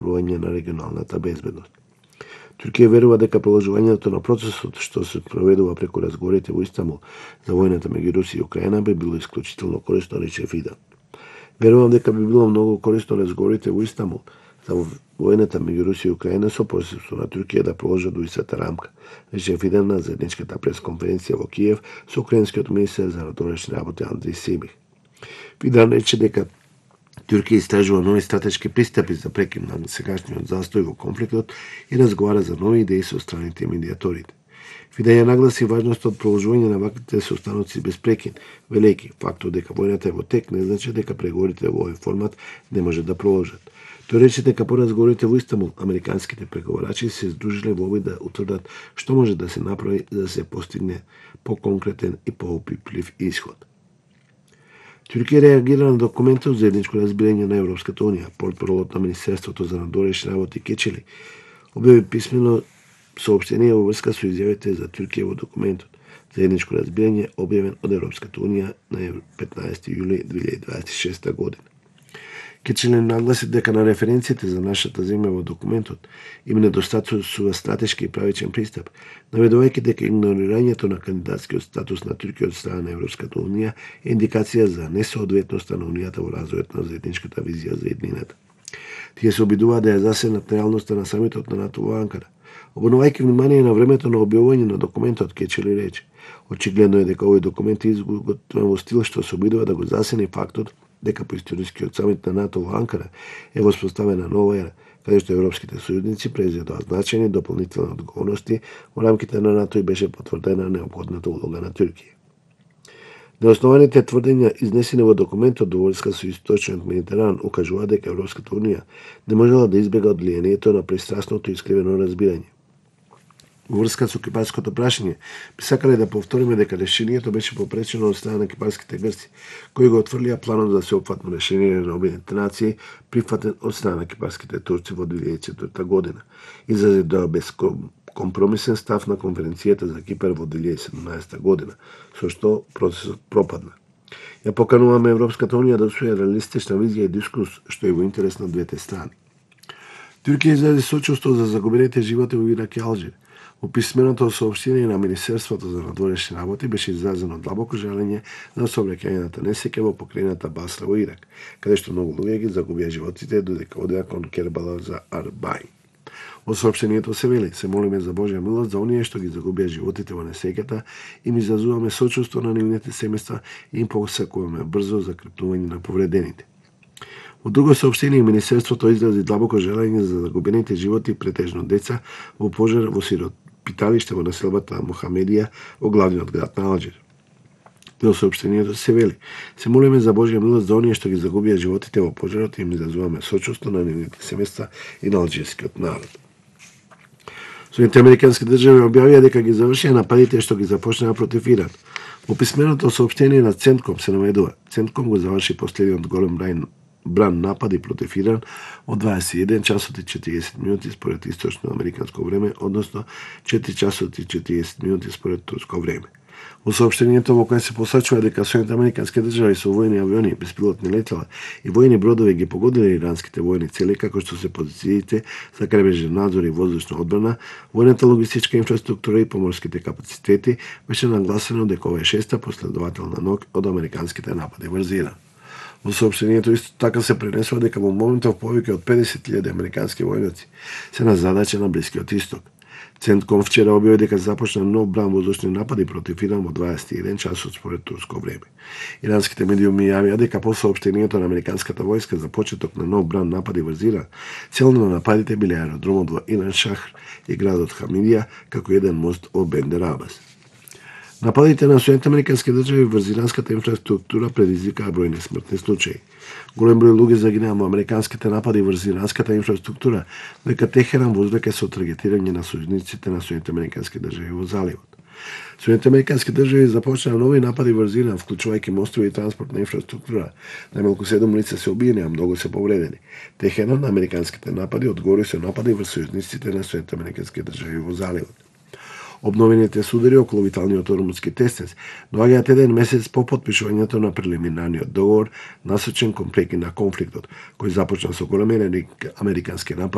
влијање на регионалната безбедност. Туркија верува дека продолжувањето на процесот што се проведува преку разговорите во Истанбул за војната меѓу Русија и Украина би било исклучително корисно, рече Фидан. Верувам дека би било многу корисно разговорите во Истанбул за војната меѓу Русија и Украина со присуство на Туркија да продолжат во истата рамка, рече Фидан на заедничката пресконференција во Киев со украинскиот министер за надворешни работи Андрей Сибих. Фидан рече дека Туркија истражува нови стратешки пристапи за прекин на сегашниот застој во конфликтот и разговара за нови идеи со страните и медиаторите. Фидан ја нагласи важноста од продолжување на ваквите состаноци без прекин, велејќи фактот дека војната е во тек не значи дека преговорите во овој формат не може да продолжат. Тој рече дека по разговорите во Истанбул, американските преговарачи се здружиле во обид да утврдат што може да се направи за да се постигне поконкретен и поопиплив исход. Туркија реагира на документот за заедничко разбирање на Европската унија. Портпаролот на Министерството за надворешни работи Кечели објави писмено соопштение во врска со изјавите за Туркија во документот. Заедничко разбирање објавен од Европската унија на 15 јули 2026 година. Кечелен нагласи дека на референциите за нашата земја во документот има недостатъцува стратешки и правичен пристап, наведувајќи дека игнорирањето на кандидатскиот статус на Туркија од страна на Европската унија е индикација за несоодветноста на унијата во развојот на заедничката визија за еднината. Тие се обидуваат да ја засегнат реалноста на самитот на НАТО во Анкара. Обрнувајќи внимание на времето на објавување на документот, Кечели рече: очигледно е дека овој документ е изготвен во стил што се обидува да го засене фактот дека по историскиот самит на НАТО во Анкара е воспоставена нова ера, каде што европските сојузници презедоа значајни дополнителни одговорности во рамките на НАТО и беше потврдена неопходната улога на Туркија. Неоснованите тврдења изнесени во документот до врска со источниот Медитеран укажуваат дека Европската унија не можела да избега од влијанието на пристрасното и искривено разбирање. Во врска со кипарското прашање, би сакале да повториме дека решението беше попречено од страна на кипарските грци, кои го отфрлија планот за сеопфатно решение на Обединетите нации, прифатен од страна на кипарските турци во 2004 година, изрази да безкомпромисен став на конференцијата за Кипар во 2017 година, со што процесот пропадна. Ја покануваме Европската унија да усвои реалистична визија и дискурс што е во интерес на двете страни. Туркија изрази сочувство за загубените животи во Ирак и Алжир. Во писменото соопштение на Министерството за надворешни работи беше изразено длабоко жалење на сообраќајната несреќа во покрајната Басра во Ирак, каде што многу луѓе ги загубија животите додека одеа кон Кербала за Арбај. Во соопштението се вели: се молиме за Божја милост за оние што ги загубија животите во несреќата и им изразуваме сочувство на нивните семејства и им посакуваме брзо закрепнување на повредените. Во друго соопштение Министерството изрази длабоко жалење за загубените животи, претежно деца, во пожар во сиропиталиште во населбата Мохамедија во главниот град на Алжир. Во соопштението се вели: се молиме за Божја милост за оние што ги загубија животите во пожарот и им изразуваме сочувство на нивните семејства и на алжирскиот народ. Соединетите американски држави објавија дека ги завршија нападите што ги започнаа против Иран. Во писменото соопштение на Центком се наведува: Центком го заврши последниот голем бран напади против Иран од 21 часот и 40 минути според источно американско време, односно 4 часот и 40 минути според турско време. Во соопштението во кое се посочува дека Соединетите американски држави со војни авиони, беспилотни летала и војни бродови ги погодиле иранските војни цели како што се позициите за крайбрежен надзор и воздушна одбрана, војната логистичка инфраструктура и поморските капацитети, беше нагласено дека ова е шеста последователна ног од американските напади врз Иран. Во соопштението исто така се пренесува дека во моментов повеќе од 50.000 американски војници се на задача на Блискиот исток. Центком вчера објави дека започна нов бран воздушни напади против Иран во 21 часот според турско време. Иранските медиуми јавија дека по соопштението на американската војска за почеток на нов бран напади врз Иран, цел на нападите биле аеродромот во Иран Шахр и градот Хамидија, како еден мост во Бендер Абас. Нападите на Соединетите американски држави врз иранската инфраструктура предизвикаа бројни смртни случаи. Голем број луѓе загинаа во американските напади врз иранската инфраструктура, дека Техеран возвеќе со таргетирање на сојузниците на Соединетите американски држави во заливот. Соединетите американски држави започнаа нови напади врз Иран, вклучувајќи мостови и транспортна инфраструктура. Најмалку 7 лица се убиени, а многу се повредени. Техеран на американските напади одговори со напади врз сојузниците на Соединетите американски држави во заливот. Обновените судари околу виталниот ормудски тестес доаѓаат еден месец по потпишувањето на прелиминарниот договор насочен кон прекин на конфликтот, кој започна со големи американски напади